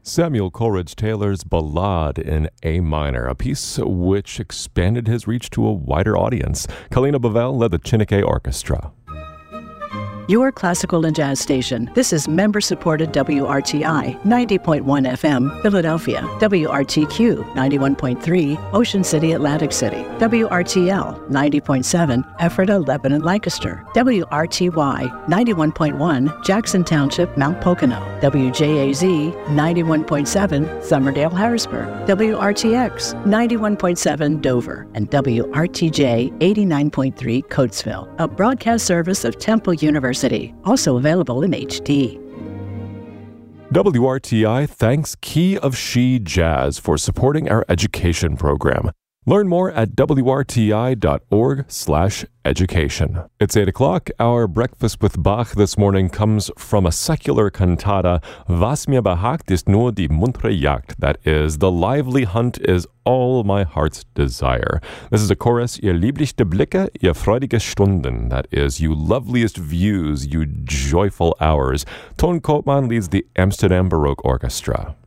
Samuel Coleridge Taylor's Ballade in A minor, a piece which expanded his reach to a wider audience. Kalina Bavel led the Chineke Orchestra. Your classical and jazz station. This is member-supported WRTI 90.1 FM, Philadelphia, WRTQ 91.3, Ocean City, Atlantic City, WRTL 90.7, Ephrata, Lebanon, Lancaster, WRTY 91.1, Jackson Township, Mount Pocono, WJAZ 91.7, Somerdale, Harrisburg, WRTX 91.7, Dover, and WRTJ 89.3, Coatesville, a broadcast service of Temple University. Also available in HD. WRTI thanks Key of She Jazz for supporting our education program. Learn more at wrti.org/education. It's 8 o'clock. Our breakfast with Bach this morning comes from a secular cantata, Was mir behagt ist nur die muntere Jagd. That is, the lively hunt is all my heart's desire. This is a chorus, Ihr lieblichste Blicke, ihr freudige Stunden. That is, you loveliest views, you joyful hours. Ton Koopman leads the Amsterdam Baroque Orchestra.